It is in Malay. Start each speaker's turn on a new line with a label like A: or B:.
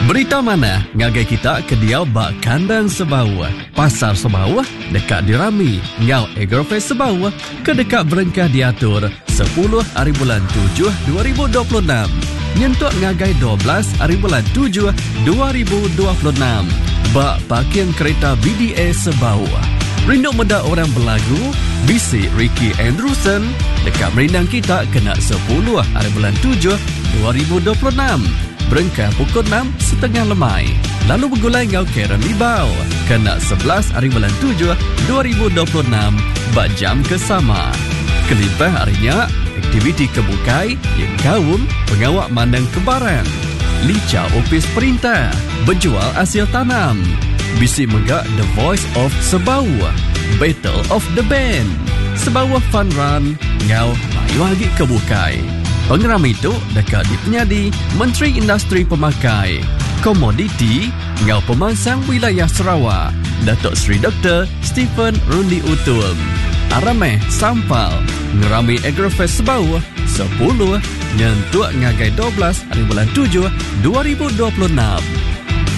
A: Berita mana ngagai kita ke dia bak kandang Sebawah. Pasar Sebawah dekat dirami. Ngau Agrofest Sebawah ke dekat berengkah diatur 10 hari bulan 7 2026. Nyentuk ngagai 12 hari bulan 7 2026. Bak parking kereta BDA Sebawah. Rindu muda orang berlagu, bisi Ricky Andrewson dekat merindang kita kena 10 hari bulan 7 2026. Berengkah pukul 6.30 lemai. Lalu bergulai ngau Karen Libau. Kena 11 hari bulan 7 2026. Bak jam kesama. Kelimpah harinya, aktiviti kebukai yang kaum pengawak mandang kebaran. Lica opis perintah. Berjual hasil tanam. Bisi megak The Voice of Sebawah. Battle of the Band. Sebawah Fun Run. Ngau mayu lagi kebukai. Pengeram itu dekat di penyadi Menteri Industri Pemakai Komoditi Ngau Pemangsang Wilayah Sarawak Datuk Seri Dr. Stephen Rundi Utul. Arameh Sampal Ngerami Agrofest Sebawah 10 nyentuk ngagai 12 hari bulan 7 2026.